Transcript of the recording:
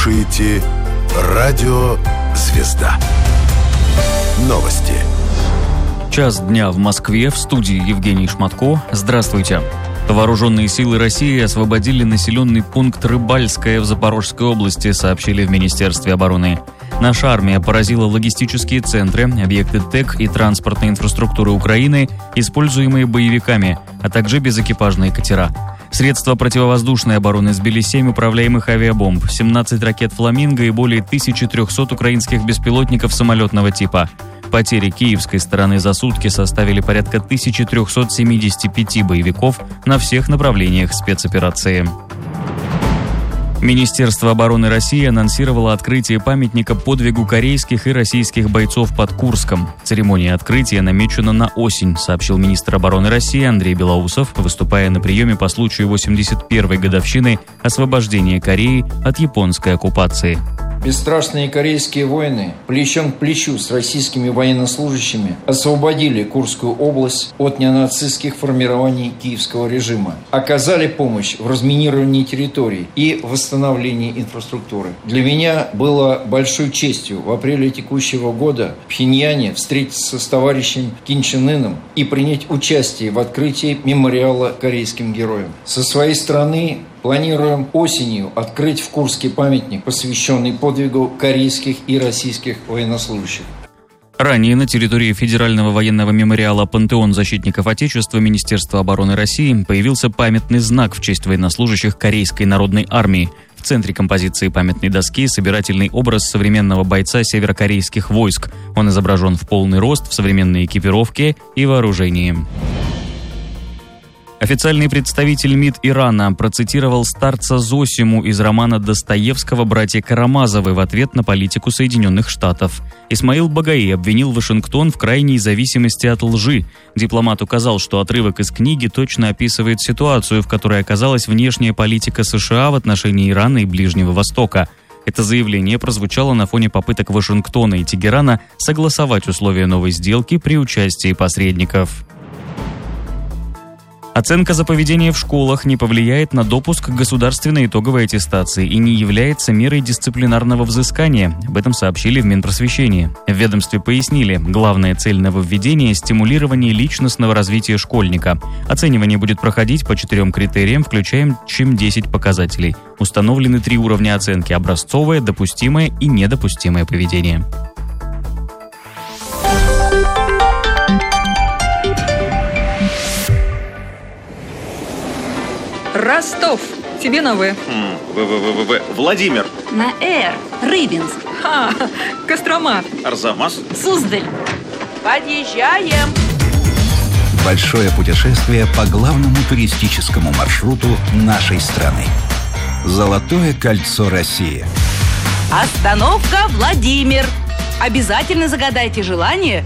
слушаете Радио Звезда. Новости. Час дня в Москве, в студии Евгений Шматко. Здравствуйте. Вооруженные силы России освободили населенный пункт Рыбальское в Запорожской области, сообщили в Министерстве обороны. Наша армия поразила логистические центры, объекты ТЭК и транспортной инфраструктуры Украины, используемые боевиками, а также безэкипажные катера. Средства противовоздушной обороны сбили 7 управляемых авиабомб, 17 ракет «Фламинго» и более 1300 украинских беспилотников самолетного типа. Потери киевской стороны за сутки составили порядка 1375 боевиков на всех направлениях спецоперации. Министерство обороны России анонсировало открытие памятника подвигу корейских и российских бойцов под Курском. Церемония открытия намечена на осень, сообщил министр обороны России Андрей Белоусов, выступая на приеме по случаю 81-й годовщины освобождения Кореи от японской оккупации. Бесстрашные корейские воины плечом к плечу с российскими военнослужащими освободили Курскую область от неонацистских формирований киевского режима, оказали помощь в разминировании территорий и восстановлении инфраструктуры. Для меня было большой честью в апреле текущего года в Пхеньяне встретиться с товарищем Ким Чен Ыном и принять участие в открытии мемориала корейским героям. Со своей стороны планируем осенью открыть в Курске памятник, посвященный подвигу корейских и российских военнослужащих. Ранее на территории Федерального военного мемориала «Пантеон защитников Отечества» Министерства обороны России появился памятный знак в честь военнослужащих Корейской народной армии. В центре композиции памятной доски собирательный образ современного бойца северокорейских войск. Он изображен в полный рост в современной экипировке и вооружении. Официальный представитель МИД Ирана процитировал старца Зосиму из романа Достоевского «Братья Карамазовы» в ответ на политику Соединенных Штатов. Исмаил Багаи обвинил Вашингтон в крайней зависимости от лжи. Дипломат указал, что отрывок из книги точно описывает ситуацию, в которой оказалась внешняя политика США в отношении Ирана и Ближнего Востока. Это заявление прозвучало на фоне попыток Вашингтона и Тегерана согласовать условия новой сделки при участии посредников. Оценка за поведение в школах не повлияет на допуск к государственной итоговой аттестации и не является мерой дисциплинарного взыскания. Об этом сообщили в Минпросвещении. В ведомстве пояснили, главная цель нововведения – стимулирование личностного развития школьника. Оценивание будет проходить по 4 критериям, включающим 10 показателей. Установлены 3 уровня оценки – образцовое, допустимое и недопустимое поведение. Ростов. Тебе на В. Владимир. На Р. Рыбинск. Кострома. Арзамас. Суздаль. Подъезжаем. Большое путешествие по главному туристическому маршруту нашей страны. Золотое кольцо России. Остановка Владимир. Обязательно загадайте желание